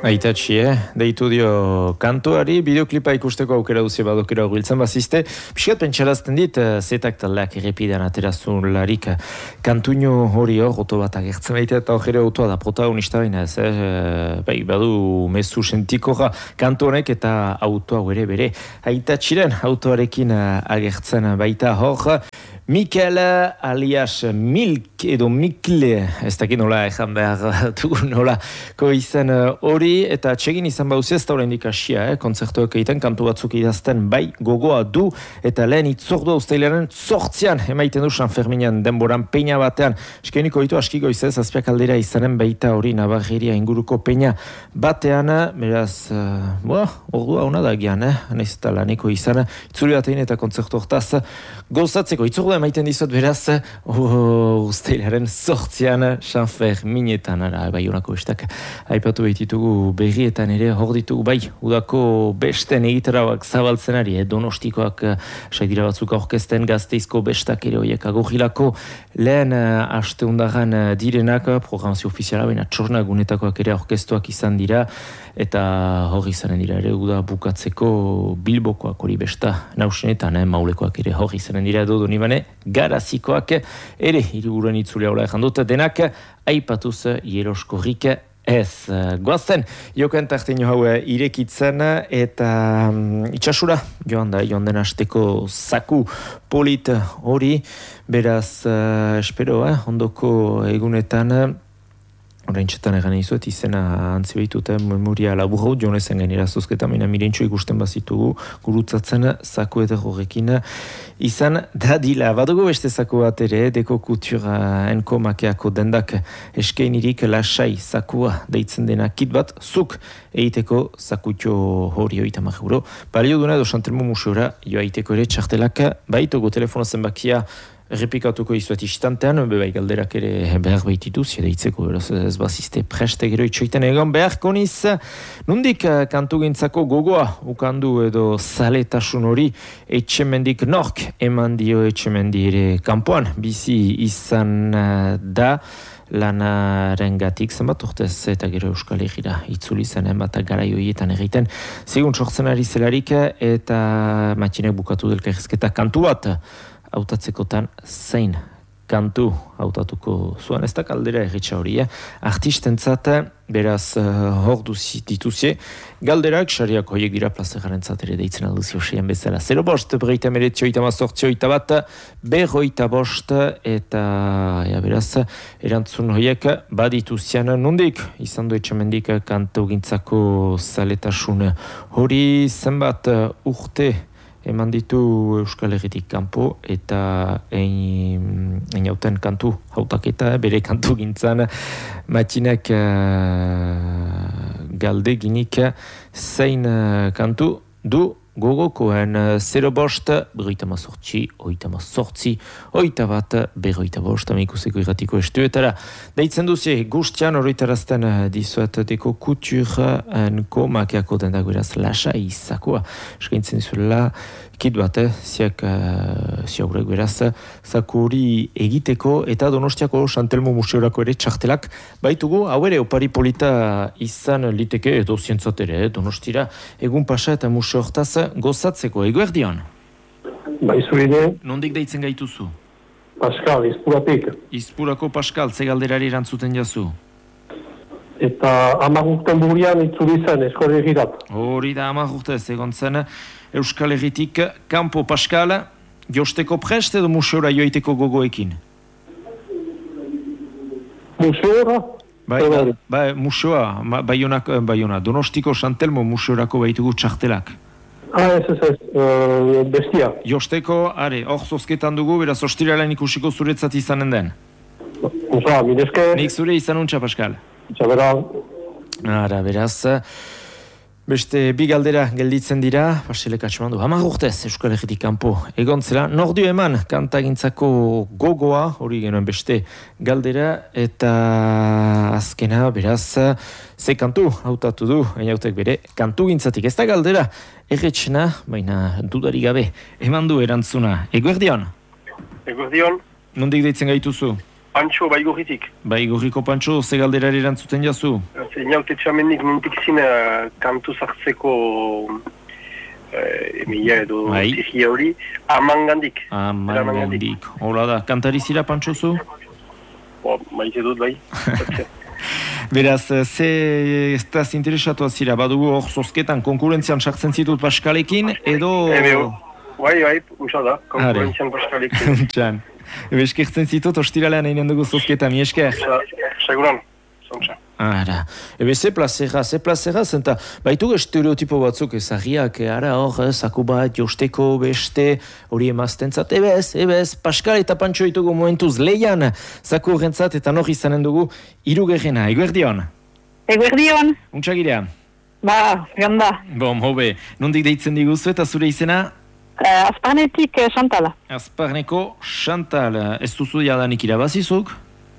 Aitatxi, deitu dio kantuari, bideoklipa ikusteko aukera duzio badokera giltzen bazizte. Piskat pentsarazten dit, zetak taldeak errepidean aterazun larik kantuño hori hor, oto bat agertzen baita, eta hori autoa da protagonista baina ez, bai, badu mezu sentikorra kantu honek eta autoa ere bere. Aitatxiren autoarekin agertzen baita hor, Mikel alias Milk edo Mikle, ez dakit nola ezan behar dugu nolako izan hori, eta txegin izan bauzia ez da horrein dikasia, kontzertuak egiten, kantu batzuk idazten bai gogoa du, eta lehen itzordua ustailaren 8an, emaiten du San Ferminan denboran peina batean, eskeniko ditu askiko izaz, azpiak aldera izanen baita hori Navarreria inguruko peina batean, beraz, ordua hona da gian, nahiz eta laneko izan, itzuri batein eta kontzertu hortaz, gozatzeko, itzordua emaiten dizut beraz, ustailaren 8an, San Ferminetan, Baionako bestak, aipatu behititugu berrietan ere, hor ditugu bai, udako besten egitarauak zabaltzen ari, Donostikoak saidira batzuk aurkezten, Gazteizko bestak ere horiek agogilako, lehen asteundaran direnak, programazio ofiziala, baina txornagunetakoak ere aurkeztuak izan dira, eta hor izanen dira ere, uda bukatzeko Bilbokoak hori besta nausenetan, Maulekoak ere hor izanen dira, Dodonibane, Garazikoak ere, hiriburuen itzulea hola ezan dut, denak aipatuz Jeroskorrik ez. Goazen, joken tartino hau irekitzen eta itxasura joan den hasteko zaku polit hori, beraz, espero, ondoko egunetan, orain txetan egan izuet, izena antzi behitute memoria laburro, jonezen gainera zozketa, baina mirentxo ikusten bazitugu, gurutzatzen zaku eta horrekin izan dadila. Badugu beste zaku bat ere, deko kultura enko makeako dendak eskeinirik lasai zakua deitzen dena kit bat, zuk egiteko zakutxo hori oitamak euro. Balio duna edo Santelmo museora joa egiteko ere txartelak, baitugu telefono zenbakia errepikatuko izuet istantean, bai galderak ere behar behititu, zideitzeko, beraz ez bazizte preste gero itxoiten egon beharko niz. Nundik kantu gintzako gogoa ukandu edo zaletasun hori etxemendik nork eman dio etxemendi ere kanpoan bizi izan da lanaren gatik zenbat urtez eta gero Euskal Herrira itzuli zen bat garai horietan egiten zigun sortzen ari zelarik eta matxinek bukatu delkarrizketa kantu bat hautatzekotan zein kantu hautatuko zuen, ez da kaldera erritxa hori, artistentzat beraz hor dituzie, galderak sariak horiek dira plazegaren ere deitzen alduzio seien bezala. 0 berreita meretzi oita mazortzi oita bat, berroita bost, eta beraz erantzun horiek badituzian nondik, izan du etxamendik kantu gintzako zaletasun hori, zenbat urte eman ditu Euskal Herritik kanpo eta hauten kantu hautaketa, bere kantu gintzan matxinak galde ginik zein kantu du gogokoen 0 bost, berroita mazortzi, oita mazortzi, oita bat, berroita bost, amikuseko irratiko estuetara. Deitzen duzie, guztian horretarazten dizuet deko kulturanko makeako dendak beraz lasa izakoa. Eskaintzen dizuela, kit bat, ziaurek beraz, zaku hori egiteko eta Donostiako Santelmo museorako ere txartelak baitugu, hau ere opari polita izan liteke edo zientzat ere, Donostira, egun pasa eta museo hortaz gozatzeko, eguerdion? Bai, zuride. Nondik deitzen gaituzu? Pascal, Izpuratik. Izpurako Pascal, ze galderari erantzuten jazu? Eta 10 urten burian itzuli zen Euskal Herrirat. Hori da 10 urtez egon zen Euskal Herritik kanpo Pascal, josteko prest edo museora joaiteko gogoekin? Museora? Bai, museoa, Baiona, Donostiko Santelmo museorako baitugu txartelak. Ez, bestia. Josteko, hor zozketan dugu, beraz ostiralean ikusiko zuretzat izanen den. Osa, mineske. Nik zure izan untxa, Pascal. Txabera. Beraz, beste bi galdera gelditzen dira, Paselek atxeman du, 10 urtez Euskal Herritik kanpo egontzela, nordio eman kantagintzako gogoa, hori genuen beste galdera, eta azkena, beraz, ze kantu hautatu du, hainautek bere, kantu gintzatik. Ez da galdera, erretxena, baina dudari gabe, eman du erantzuna. Eguerdion? Eguerdion? Nondik deitzen gaituzu? Pantxo, Baigorritik. Baigorriko Pantxo, ze galderari erantzuten jazu? inaute txamendik mintik zine kantu zartzeko Emilia edo zigia hori, amangandik. Amangandik. Hola da, kantari zira pantxozu? Maite dut, bai. Beraz, ez da interesatu zira, badugu hor zozketan konkurentzian sartzen zitut Paskalekin, edo... Bai, usa da, konkurentzian Paskalekin. Untxan. Eskertzen zitut, ostiralean egin dugu zozketa, mi esker? Seguran, zontza. Ara, ze plazera, zenta, baitu estereotipo batzuk ezagiak, ara hor, zaku bat, josteko, beste, hori emaztentzat, ebez, Paskal eta Pantxo ditugu momentuz leian, zaku horrentzat eta nor izanen dugu, irugerrena, eguerdion? Eguerdion. Untxagirea? Ganda. Bom, hobe, nondik deitzen diguzu eta zure izena? Azparnetik Chantal. Azparneko Chantal, ez duzu jadanik irabazizuk?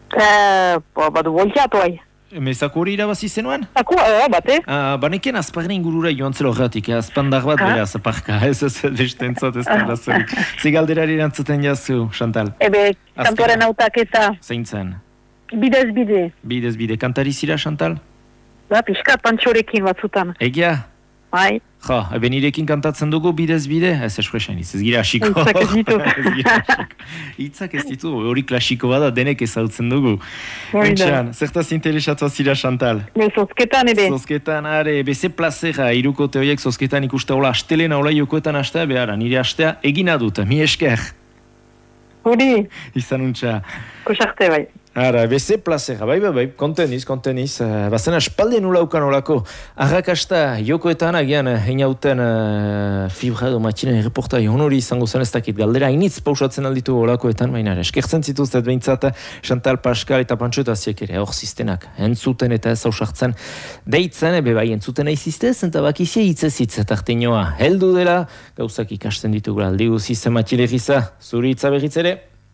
Badu volteatu hai. Zaku hori irabazi zenuen? Zaku, bate. Baneken azparne ingurura joan zelo horretik, azpandar bat beraz, parka, ez bestentzat ez da lazorik. Zigalderari erantzuten jazu, Chantal? Kantoren autaketa. Zein zen? Bidez bide. Kantari zira, Chantal? Piskat Pantxorekin batzutan. Egia? Bai. Nirekin kantatzen dugu bidez bide? Ez espresen, ez gira asiko. Itzak ez ditu. Itzak ez ditu, hori klasiko bada denek ezautzen dugu. Bentsan, zertaz interesatua zira, Chantal? Zozketan ere. Zozketan, beze plazera, irukote horiek zozketan ikuste hola, astelena hola jokoetan astea, behara, nire astea egina dut, mi esker. Hori. Izan untxa. Kosarte bai. Ara, beze plazera, bai, konteniz. Bazen aspaldien ulaukan olako. Arrakasta jokoetan agian heinauten fibra edo matxinen reportai honori izango zen ez dakit galdera. Initz pausatzen alditu olakoetan, baina eskertzen zituztet behintzat Chantal, Paskal eta Pantxo eta ziek ere hor ziztenak. Entzuten eta ez hausartzen deitzen, bai entzuten aiziztez, eta bakizie hitzezitz tartinoa heldu dela, gauzak ikasten ditugula aldi guzizte matxilegiza, zuri hitza berriz ere.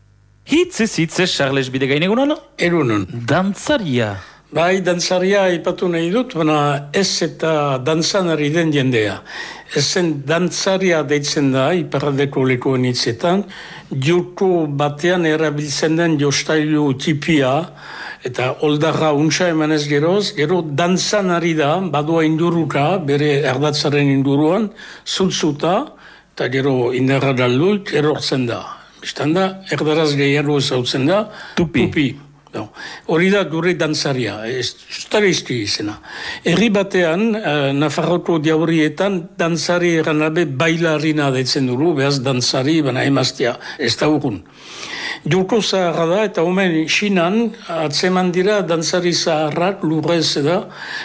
Hitz, Charles Bidegain egunon? Egunon. Dantzaria. Bai, dantzaria ipatu nahi dut, baina ez eta dantzan ari den jendea. Ezen dantzaria deitzen da, iparraldeko lekoen hitzetan, joko batean erabiltzen den jostailu tipia, eta oldarra untsa emanez gero dantzan ari da, badua induruka, bere erdatzaren induruan, zutzuta, eta gero indarra dalduik erortzen da. Bistan da, erdaraz gehiago ezautzen da, tupi. Hori da gure dantzaria, ustarizki izena. Herri batean, Nafarroko diaurietan, dantzari eranabe bailarina deitzen dugu, behaz dantzari, baina emaztia, ez da urgun. Joko zaharra da, eta omen Xinan, atzeman dira dantzari zaharrak, lurrez da,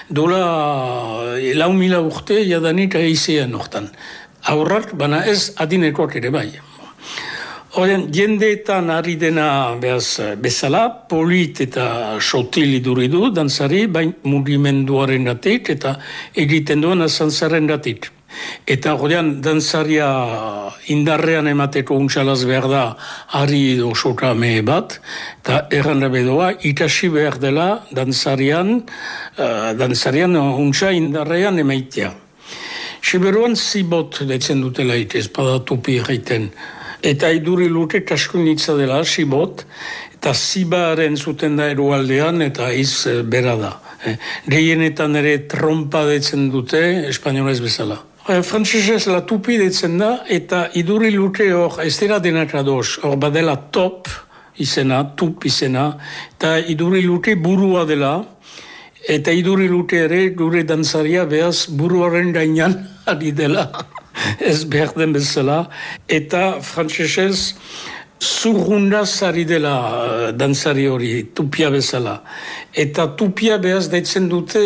dola 4.000 urte jadanik aizean hortan. Aurrak, baina ez adinekoak ere bai. Horren, jendeetan ari dena bezala, polit eta sotil iduridu, dantzari, bain mugimenduaren datik eta egiten duen azantzaren datik. Eta horrean, dantzaria indarrean emateko untxalaz behar da ari edo soka mehe bat, eta erran bedoa, ikasi behar dela dantzarian untxa indarrean emaitea. Siberuan zibot detzen dutela ez bada tupi egiten. Eta iduri lute kaskunitza dela, sibot, eta zibaren zuten da erualdean, eta iz bera da. Gehienetan ere trompa detzen dute, espainolez bezala. Frantzesez la tupi detzen da, eta iduri lute hor, ez dira denak ados, hor badela top izena, tup izena, eta iduri lute burua dela, eta iduri lute ere gure dantzaria behaz buruaren gainan ari dela. Ez behar den bezala, eta frantzesez zurrundaz ari dela dantzari hori, tupia bezala. Eta tupia behaz deitzen dute,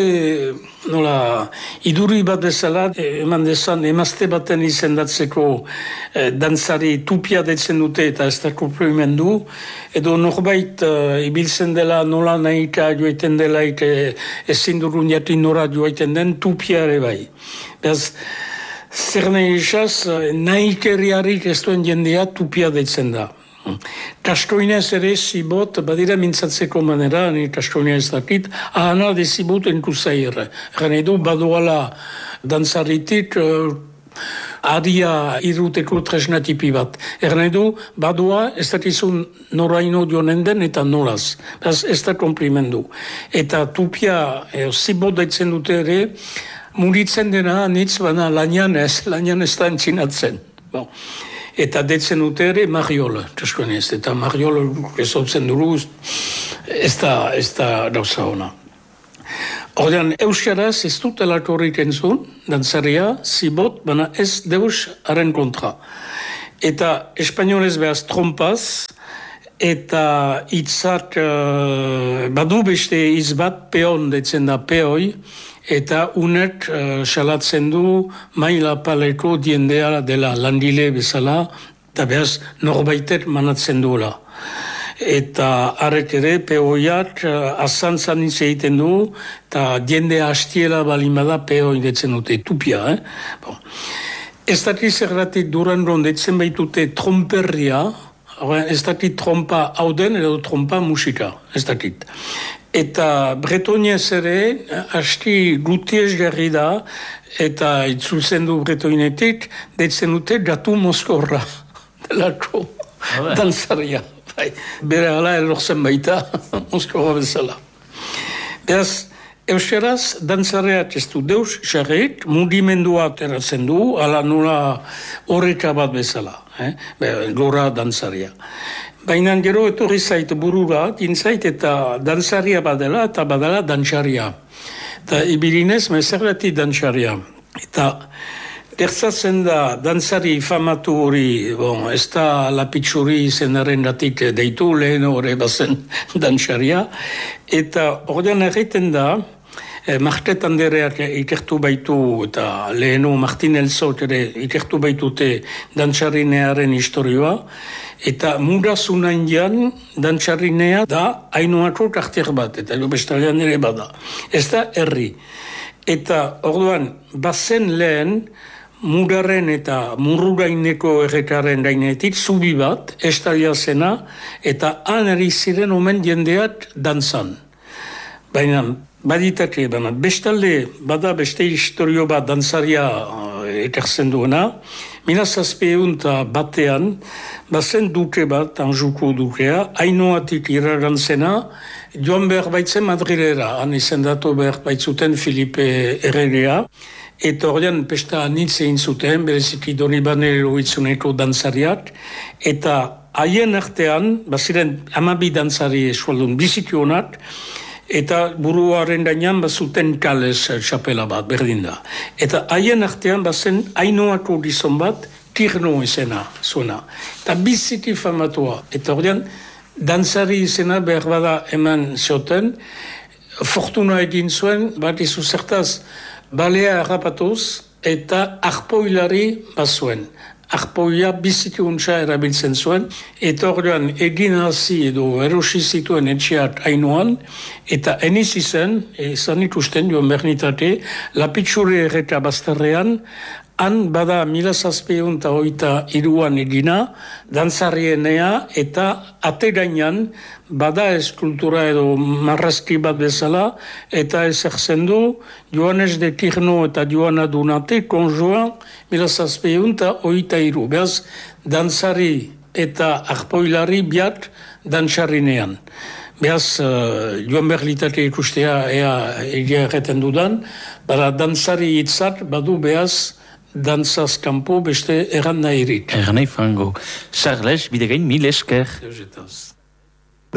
iduri bat bezala, eman dezan, emazte baten izendatzeko dantzari tupia deitzen dute eta ez da komplimendu, edo norbait ibiltzen dela nola nahika joiten delaik, ezin durun jatin nora joiten den tupia ere bai. Behaz, zer nahi esaz, nahik herriarik ez duen jendea tupia deitzen da. Kastoinez ere zibot, badira mintzatzeko manera, ni kastoina ez dakit, ahana de zibot enkuzair. Gane edo badoala dantzaritik aria iruteko tresnatipi bat. Nahi du, badua, ez dakizun noraino joanen den eta nolaz. Ez da komplimendu. Eta tupia, zibot daitzen dute ere, muritzen dena nitz bana lanian ez da entzinatzen. Bon. Eta detzen dute ere mariola, eta mariola ezotzen dugu, ez da gauza ona. Ordean, euskaraz ez dut elakorrik entzun, dantzaria, zibot, baina ez deus haren kontra. Eta espainolez behaz trompaz, eta hitzak badu beste hitz bat peon detzen da peoi, eta unek salatzen du maila paleko diendea dela landile bezala, eta behaz norbaitet manatzen duela. Eta arrek ere, peoiak azantzan hitz egiten du, eta diende hastiela balimada peoi detzen dute, tupia. Bon. Ez dakit zergatik Durandon detzen baitute tromperria, ez dakit trompa hauden edo trompa musika, ez dakit. Eta Bretoniez ere, hasti gutiez jarri da, eta itzultzen du Bretoinetik, detzen dute gatu moskorra, delako, dantzaria. Bere ala elortzen baita, moskorra bezala. Beraz, euskaraz, dantzareak ez du deus jarrik, mundimendua ateratzen du, ala nola horreka bat bezala, gora dantzaria. Baina gero etorri zait burura, dintzait eta dantzaria badela eta badala dantzaria. Eta ibirinez, zergatik dantzaria. Eta gertzatzen da dantzari famatu hori, ez da lapitsuri zenaren datik deitu lehen hori bazen dantzaria. Eta ordean egiten da, Martet Andereak ikertu baitu, eta lehenu Martin Elzot ere ikertu baitute dantzarinearen historioa, eta murazun indian dantzarinea da hainuako kartier bat, eta bestalean ere bada. Ez da herri. Eta orduan, bazen lehen, muraren eta murruraineko errekaren gainetik, zubi bat, estalia zena, eta han eri ziren omen jendeak dantzan. Baina, baditake, bestalde, bada beste historio bat dantzaria ekartzen duena, 1900 batean, bazen duke bat, Anjuko dukea, hainoatik iragantzena, joan behar baitzen Madrilera, han izendatu behar baitzuten Filipe Erregea, eta ordean pesta nitz egin zuten, bereziki Donibane Loitzuneko dantzariak, eta haien artean, baziren 12 dantzari eskualdun bizikionak, eta buruaren gainean bazuten kalez txapela bat, berdin da. Eta haien artean bazen hainoako gizon bat, Tirno izena zuena. Eta biziki famatua. Eta ordean, dantzari izena behar bada eman zioten, fortuna egin zuen, bat izu zertaz, balea harrapatuz eta arpoilari bazuen. Arpoia biziki untsa erabiltzen zuen, eta ordean egin hasi edo erosi zituen etxeak hainoan, eta eniz izan ikusten joan bernitate, lapitsure erreka bazterrean, han bada 1723an egina, dantzarienea, eta ate gainan bada eskultura edo marrazki bat bezala, eta ezertzen du Joanes de Tirno eta Joana Dunate konjoan 1723. Beaz, dantzari eta arpoilari biak dantzarinean. Beaz, joan berlitate ikustea egia erreten dudan, bada dantzari hitzak badu beaz, dantzaz kanpo beste erran nahirik. Ernei frango. Charles, bidegain, mil esker. Eusetaz.